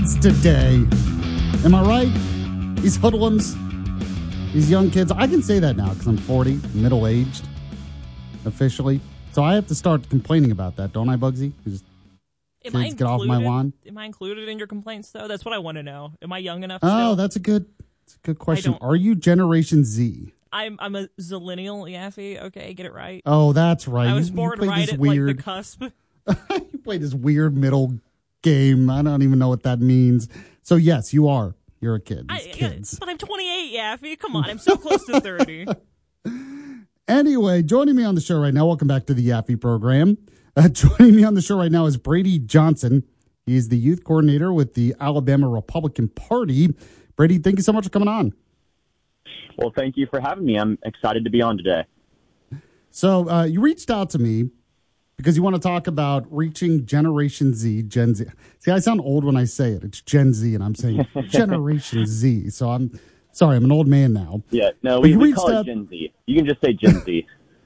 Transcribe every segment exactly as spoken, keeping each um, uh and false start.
kids today. Am I right? These hoodlums, these young kids. I can say that now because I'm forty, middle-aged, officially. So I have to start complaining about that, don't I, Bugsy? Just Am kids I get included, off my lawn. Am I included in your complaints, though? That's what I want to know. Am I young enough Oh, still? that's a good, that's a good question. don't- Are you Generation Z? I'm I'm a zillennial, Yaffee. Okay, get it right. Oh, that's right. I was you, born you right this at weird, like the cusp. you play this weird middle game. I don't even know what that means. So yes, you are. You're a kid. These I, kids. But I'm twenty-eight, Yaffee. Come on, I'm so close to thirty. Anyway, joining me on the show right now, welcome back to the Yaffee program. Uh, joining me on the show right now is Brady Johnson. He is the youth coordinator with the Alabama Republican Party. Brady, thank you so much for coming on. Well, thank you for having me. I'm excited to be on today. So uh, you reached out to me because you want to talk about reaching Generation Z, Gen Z. See, I sound old when I say it. It's Gen Z, and I'm saying Generation Z. So I'm sorry, I'm an old man now. Yeah, no, But we, you we reached call out- it Gen Z. You can just say Gen Z.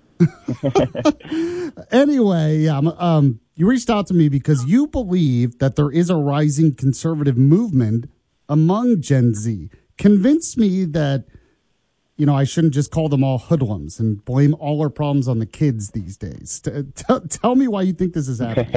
Anyway, yeah, I'm, um, you reached out to me because you believe that there is a rising conservative movement among Gen Z. Convince me that, you know, I shouldn't just call them all hoodlums and blame all our problems on the kids these days. T- t- tell me why you think this is happening.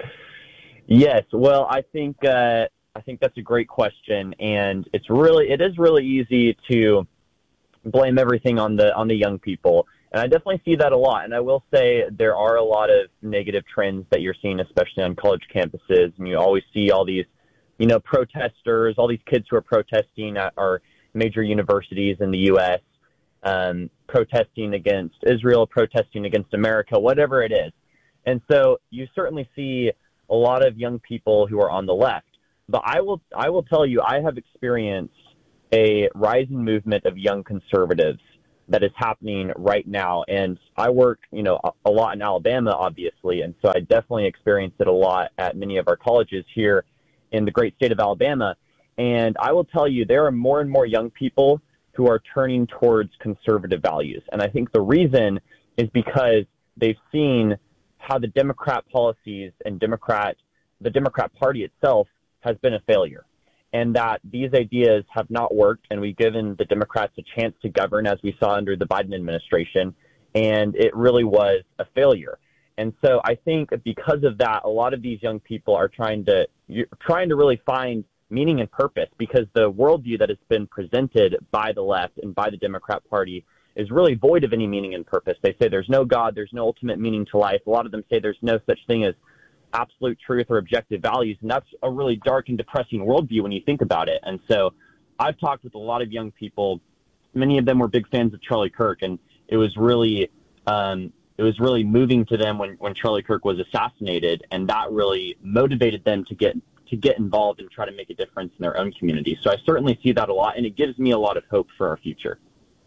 Yes, well, I think uh, I think that's a great question, and it's really it is really easy to blame everything on the on the young people. And I definitely see that a lot. And I will say there are a lot of negative trends that you're seeing, especially on college campuses. And you always see all these, you know, protesters, all these kids who are protesting at our major universities in the U S, um, protesting against Israel, protesting against America, whatever it is. And so you certainly see a lot of young people who are on the left. But I will, I will tell you, I have experienced a rising movement of young conservatives that is happening right now. And I work, you know, a, a lot in Alabama, obviously. And so I definitely experienced it a lot at many of our colleges here in the great state of Alabama. And I will tell you, there are more and more young people who are turning towards conservative values. And I think the reason is because they've seen how the Democrat policies and Democrat, the Democrat Party itself has been a failure. And that these ideas have not worked, and we've given the Democrats a chance to govern, as we saw under the Biden administration, and it really was a failure. And so I think because of that, a lot of these young people are trying to trying to really find meaning and purpose, because the worldview that has been presented by the left and by the Democrat Party is really void of any meaning and purpose. They say there's no God, there's no ultimate meaning to life. A lot of them say there's no such thing as absolute truth or objective values. And that's a really dark and depressing worldview when you think about it. And so I've talked with a lot of young people. Many of them were big fans of Charlie Kirk, and it was really, um, it was really moving to them when, when Charlie Kirk was assassinated. And that really motivated them to get, to get involved and try to make a difference in their own community. So I certainly see that a lot, and it gives me a lot of hope for our future.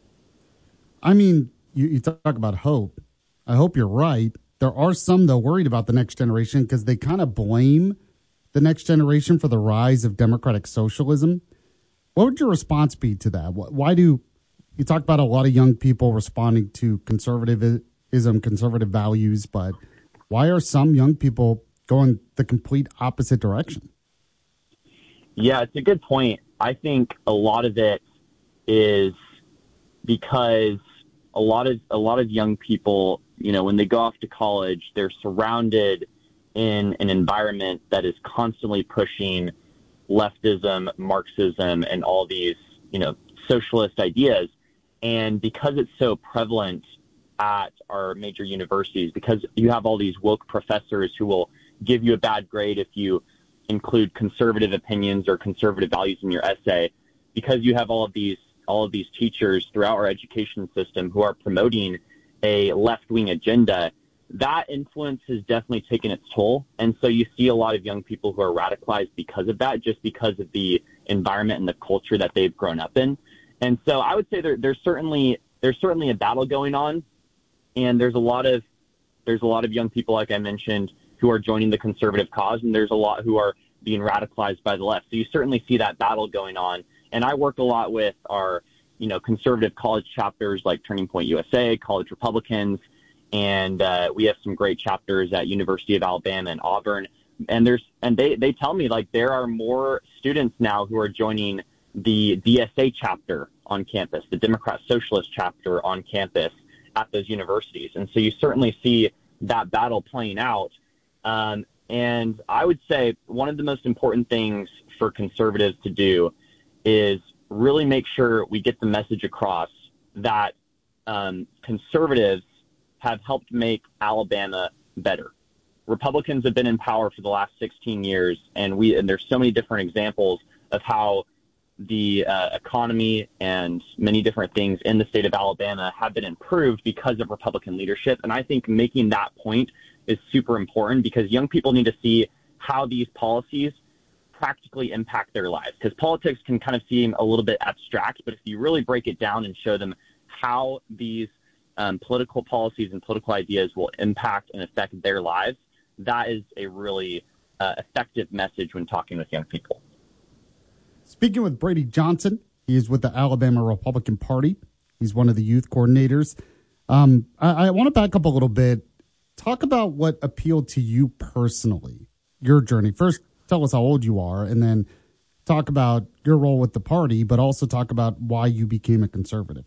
I mean, you, you talk about hope. I hope you're right. There are some, though, worried about the next generation because they kind of blame the next generation for the rise of democratic socialism. What would your response be to that? Why do you talk about a lot of young people responding to conservatism, conservative values, but why are some young people going the complete opposite direction? Yeah, it's a good point. I think a lot of it is because a lot of a lot of young people, you know, when they go off to college, they're surrounded in an environment that is constantly pushing leftism, Marxism, and all these, you know, socialist ideas. And because it's so prevalent at our major universities, because you have all these woke professors who will give you a bad grade if you include conservative opinions or conservative values in your essay, because you have all of these all of these teachers throughout our education system who are promoting a left-wing agenda, that influence has definitely taken its toll. And so you see a lot of young people who are radicalized because of that, just because of the environment and the culture that they've grown up in. And so I would say there, there's certainly there's certainly a battle going on, and there's a lot of there's a lot of young people, like I mentioned, who are joining the conservative cause, and there's a lot who are being radicalized by the left. So you certainly see that battle going on. And I work a lot with our, you know, conservative college chapters like Turning Point U S A, College Republicans, and uh, we have some great chapters at University of Alabama and Auburn. and there's and they, they tell me like there are more students now who are joining the D S A chapter on campus, the Democrat Socialist chapter on campus at those universities. And so you certainly see that battle playing out. Um, and I would say one of the most important things for conservatives to do is really make sure we get the message across that um, conservatives have helped make Alabama better. Republicans have been in power for the last sixteen years, and we and there's so many different examples of how the uh, economy and many different things in the state of Alabama have been improved because of Republican leadership. And I think making that point is super important because young people need to see how these policies practically impact their lives. Because politics can kind of seem a little bit abstract, but if you really break it down and show them how these um, political policies and political ideas will impact and affect their lives, that is a really uh, effective message when talking with young people. Speaking with Brady Johnson, he is with the Alabama Republican Party. He's one of the youth coordinators. Um, I, I want to back up a little bit. Talk about what appealed to you personally, your journey. First, tell us how old you are, and then talk about your role with the party, but also talk about why you became a conservative.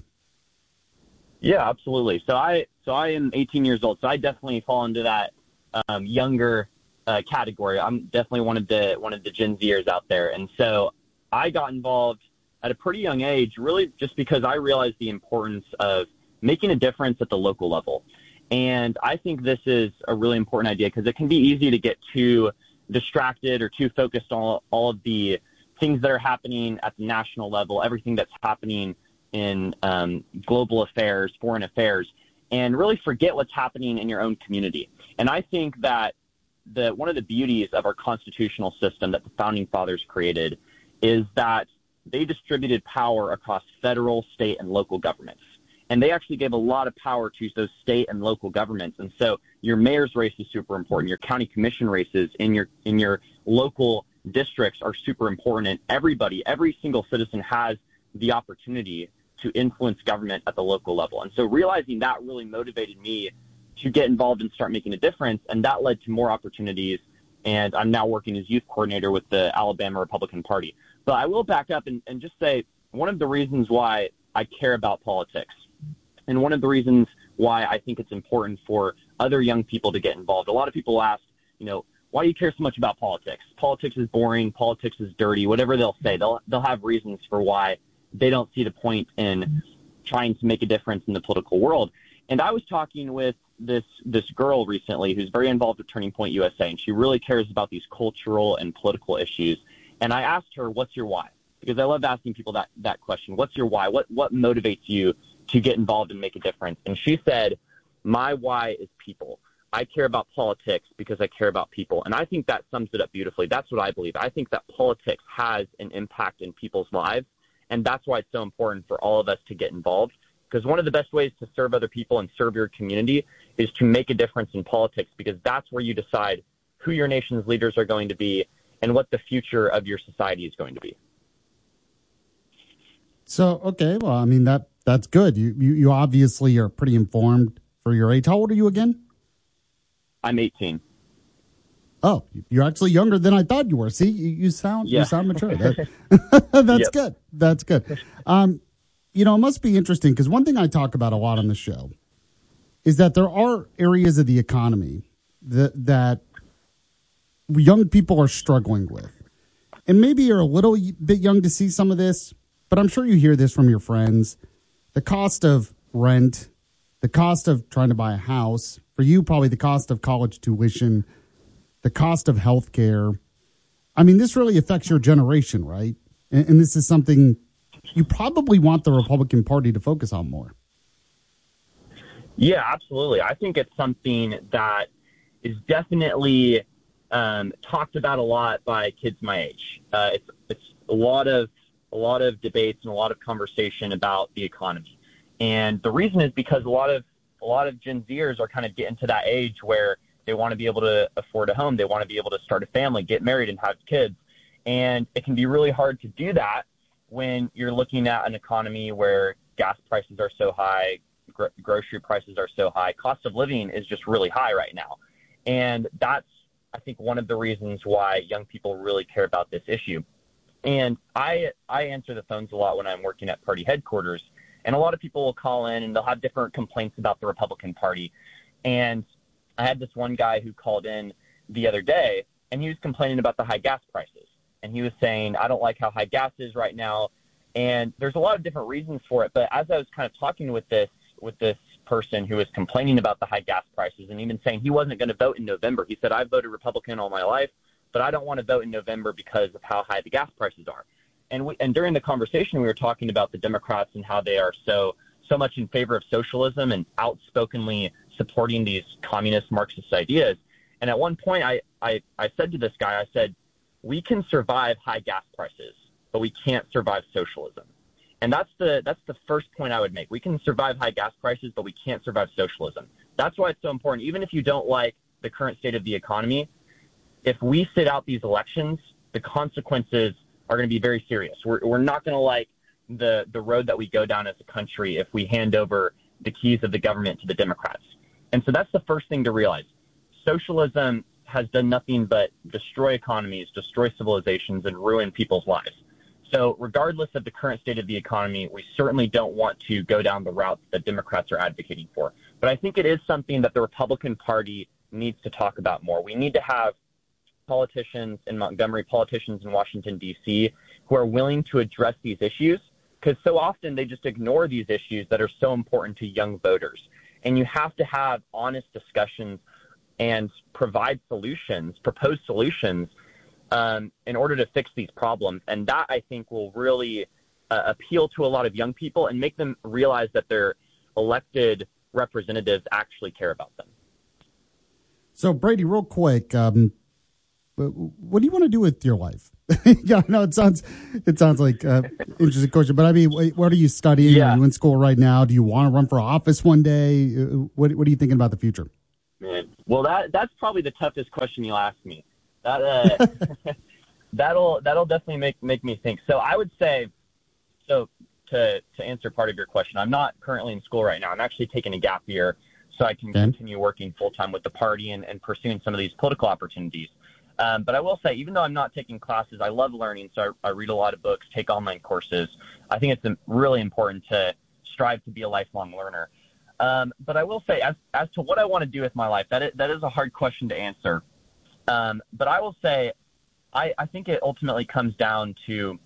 Yeah, absolutely. So I so I am eighteen years old, so I definitely fall into that um, younger uh, category. I'm definitely one of the one of the Gen Zers out there, and so I got involved at a pretty young age, really just because I realized the importance of making a difference at the local level. And I think this is a really important idea because it can be easy to get too distracted or too focused on all of the things that are happening at the national level, everything that's happening in um, global affairs, foreign affairs, and really forget what's happening in your own community. And I think that the one of the beauties of our constitutional system that the Founding Fathers created is that they distributed power across federal, state, and local governments. And they actually gave a lot of power to those state and local governments. And so your mayor's race is super important. Your county commission races in your in your local districts are super important. And everybody, every single citizen has the opportunity to influence government at the local level. And so realizing that really motivated me to get involved and start making a difference. And that led to more opportunities. And I'm now working as youth coordinator with the Alabama Republican Party. But I will back up and, and just say one of the reasons why I care about politics and one of the reasons why I think it's important for other young people to get involved. A lot of people ask, you know, why do you care so much about politics? Politics is boring. Politics is dirty. Whatever they'll say, they'll they'll have reasons for why they don't see the point in trying to make a difference in the political world. And I was talking with this this girl recently who's very involved with Turning Point U S A, and she really cares about these cultural and political issues. And I asked her, what's your why? Because I love asking people that, that question. What's your why? What what motivates you to get involved and make a difference? And she said, my why is people. I care about politics because I care about people. And I think that sums it up beautifully. That's what I believe. I think that politics has an impact in people's lives. And that's why it's so important for all of us to get involved. Because one of the best ways to serve other people and serve your community is to make a difference in politics, because that's where you decide who your nation's leaders are going to be and what the future of your society is going to be. So, okay, well, I mean, that that's good. You, you, you obviously are pretty informed for your age. How old are you again? I'm eighteen. Oh, you're actually younger than I thought you were. See, you, you sound yeah. you sound mature. That, that's yep. good. That's good. Um, you know, it must be interesting because one thing I talk about a lot on the show is that there are areas of the economy that that young people are struggling with. And maybe you're a little bit young to see some of this, but I'm sure you hear this from your friends. The cost of rent, the cost of trying to buy a house, for you probably the cost of college tuition, the cost of health care. I mean, this really affects your generation, right? And, and this is something you probably want the Republican Party to focus on more. Yeah, absolutely. I think it's something that is definitely um, talked about a lot by kids my age. Uh, it's it's a lot of a lot of debates and a lot of conversation about the economy, and the reason is because a lot of a lot of Gen Zers are kind of getting to that age where they want to be able to afford a home, they want to be able to start a family, get married, and have kids, and it can be really hard to do that when you're looking at an economy where gas prices are so high, gro- grocery prices are so high, cost of living is just really high right now. And that's, I think, one of the reasons why young people really care about this issue. And I I answer the phones a lot when I'm working at party headquarters, and a lot of people will call in and they'll have different complaints about the Republican Party. And I had this one guy who called in the other day, and he was complaining about the high gas prices. And he was saying, I don't like how high gas is right now. And there's a lot of different reasons for it. But as I was kind of talking with this with this person who was complaining about the high gas prices and even saying he wasn't going to vote in November, he said, I've voted Republican all my life, but I don't want to vote in November because of how high the gas prices are. And we, and during the conversation, we were talking about the Democrats and how they are so so much in favor of socialism and outspokenly supporting these communist Marxist ideas. And at one point, I, I, I said to this guy, I said, we can survive high gas prices, but we can't survive socialism. And that's the that's the first point I would make. We can survive high gas prices, but we can't survive socialism. That's why it's so important. Even if you don't like the current state of the economy, if we sit out these elections, the consequences are going to be very serious. We're, we're not going to like the, the road that we go down as a country if we hand over the keys of the government to the Democrats. And so that's the first thing to realize. Socialism has done nothing but destroy economies, destroy civilizations, and ruin people's lives. So regardless of the current state of the economy, we certainly don't want to go down the route that Democrats are advocating for. But I think it is something that the Republican Party needs to talk about more. We need to have politicians in Montgomery, politicians in Washington, D C, who are willing to address these issues, because so often they just ignore these issues that are so important to young voters. And you have to have honest discussions and provide solutions, propose solutions um, in order to fix these problems. And that, I think, will really uh, appeal to a lot of young people and make them realize that their elected representatives actually care about them. So, Brady, real quick, um, what do you want to do with your life? Yeah, no, it sounds it sounds like an interesting question, but I mean, what are you studying? Yeah. Are you in school right now? Do you want to run for office one day? What What are you thinking about the future? Man, well, that that's probably the toughest question you'll ask me. That uh, that'll that'll definitely make make me think. So I would say, so to to answer part of your question, I'm not currently in school right now. I'm actually taking a gap year so I can okay. continue working full time with the party and, and pursuing some of these political opportunities. Um, but I will say, even though I'm not taking classes, I love learning. So I, I read a lot of books, take online courses. I think it's really important to strive to be a lifelong learner. Um, but I will say, as as to what I want to do with my life, that is, that is a hard question to answer. Um, but I will say, I, I think it ultimately comes down to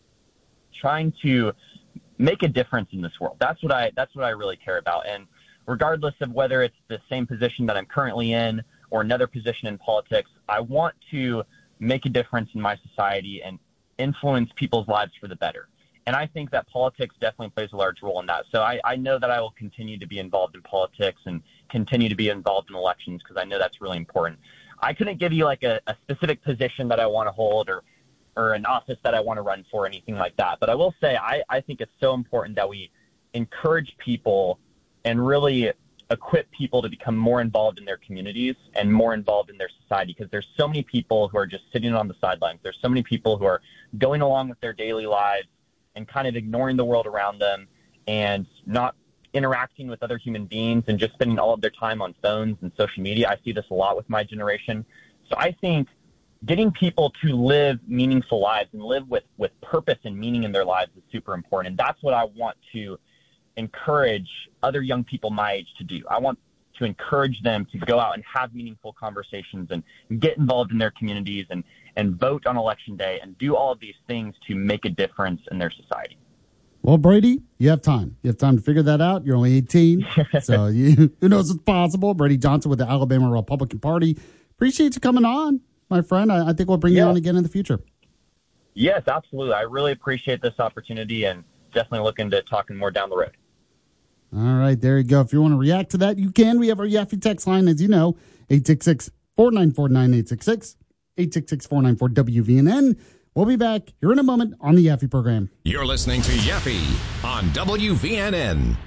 trying to make a difference in this world. That's what I that's what I really care about. And regardless of whether it's the same position that I'm currently in or another position in politics, I want to make a difference in my society and influence people's lives for the better. And I think that politics definitely plays a large role in that. So I, I know that I will continue to be involved in politics and continue to be involved in elections because I know that's really important. I couldn't give you like a, a specific position that I want to hold or or an office that I want to run for or anything like that. But I will say I, I think it's so important that we encourage people and really equip people to become more involved in their communities and more involved in their society, because there's so many people who are just sitting on the sidelines. There's so many people who are going along with their daily lives and kind of ignoring the world around them and not interacting with other human beings and just spending all of their time on phones and social media. I see this a lot with my generation. So I think getting people to live meaningful lives and live with, with purpose and meaning in their lives is super important. And that's what I want to encourage other young people my age to do. I want to encourage them to go out and have meaningful conversations and get involved in their communities and, and vote on election day and do all of these things to make a difference in their society. Well, Brady, you have time. You have time to figure that out. You're only eighteen, so you, who knows what's possible. Brady Johnson with the Alabama Republican Party. Appreciate you coming on, my friend. I, I think we'll bring yeah. you on again in the future. Yes, absolutely. I really appreciate this opportunity and definitely looking to talking more down the road. All right, there you go. If you want to react to that, you can. We have our Yaffe text line, as you know, eight six six, four nine four, nine eight six six, eight six six, four nine four, W V N N. We'll be back here in a moment on the Yaffe program. You're listening to Yaffe on W V N N.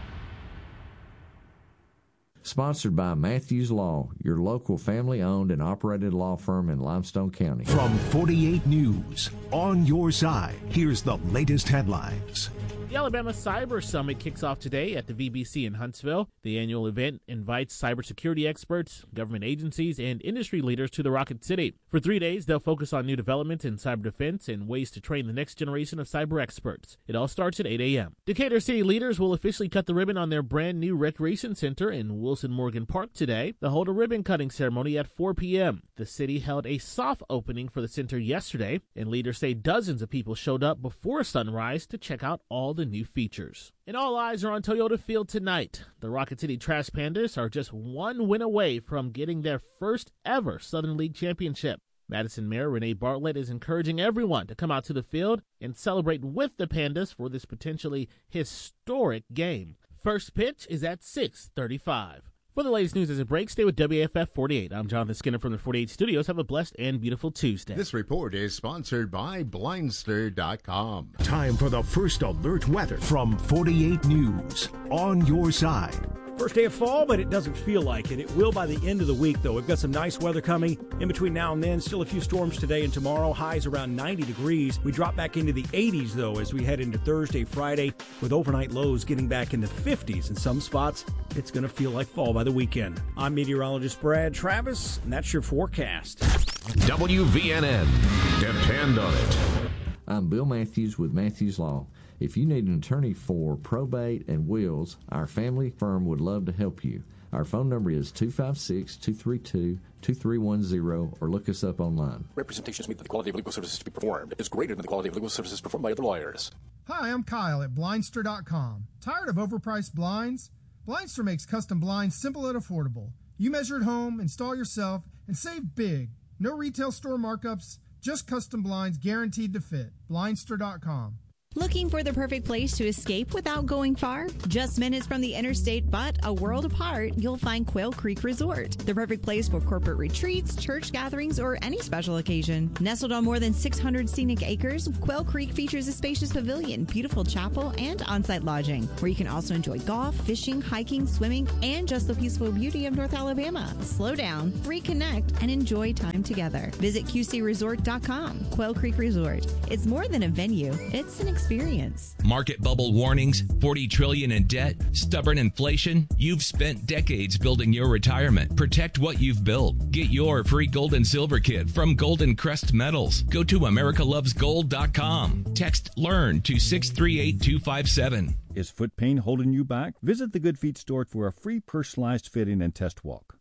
Sponsored by Matthews Law, your local family-owned and operated law firm in Limestone County. From forty-eight News, on your side, here's the latest headlines. The Alabama Cyber Summit kicks off today at the V B C in Huntsville. The annual event invites cybersecurity experts, government agencies, and industry leaders to the Rocket City. For three days, they'll focus on new developments in cyber defense and ways to train the next generation of cyber experts. It all starts at eight a.m. Decatur City leaders will officially cut the ribbon on their brand new recreation center in Wilson Morgan Park today. They'll hold a ribbon cutting ceremony at four p.m. The city held a soft opening for the center yesterday, and leaders say dozens of people showed up before sunrise to check out all the new features. And all eyes are on Toyota Field tonight. The Rocket City Trash Pandas are just one win away from getting their first ever Southern League championship. Madison Mayor Renee Bartlett is encouraging everyone to come out to the field and celebrate with the Pandas for this potentially historic game. First pitch is at six thirty-five. For the latest news as it breaks, stay with W A F F forty-eight. I'm Jonathan Skinner from the forty-eight Studios. Have a blessed and beautiful Tuesday. This report is sponsored by Blindster dot com. Time for the first alert weather from forty-eight News. On your side. First day of fall, but it doesn't feel like it. It will by the end of the week, though. We've got some nice weather coming. In between now and then, still a few storms today and tomorrow. Highs around ninety degrees. We drop back into the eighties, though, as we head into Thursday, Friday, with overnight lows getting back in the fifties. In some spots, it's going to feel like fall by the weekend. I'm meteorologist Brad Travis, and that's your forecast. W V N N. Depend on it. I'm Bill Matthews with Matthews Law. If you need an attorney for probate and wills, our family firm would love to help you. Our phone number is two five six, two three two, two three one zero or look us up online. Representations mean that the quality of legal services to be performed is greater than the quality of legal services performed by other lawyers. Hi, I'm Kyle at Blindster dot com. Tired of overpriced blinds? Blindster makes custom blinds simple and affordable. You measure at home, install yourself, and save big. No retail store markups, just custom blinds guaranteed to fit. Blindster dot com. Looking for the perfect place to escape without going far? Just minutes from the interstate, but a world apart, you'll find Quail Creek Resort. The perfect place for corporate retreats, church gatherings, or any special occasion. Nestled on more than six hundred scenic acres, Quail Creek features a spacious pavilion, beautiful chapel, and on-site lodging, where you can also enjoy golf, fishing, hiking, swimming, and just the peaceful beauty of North Alabama. Slow down, reconnect, and enjoy time together. Visit Q C resort dot com. Quail Creek Resort. It's more than a venue. It's an experience. Experience. Market bubble warnings, forty trillion dollars in debt, stubborn inflation. You've spent decades building your retirement. Protect what you've built. Get your free gold and silver kit from Golden Crest Metals. Go to america loves gold dot com. Text LEARN to six three eight two five seven. Is foot pain holding you back? Visit the Good Feet store for a free personalized fitting and test walk.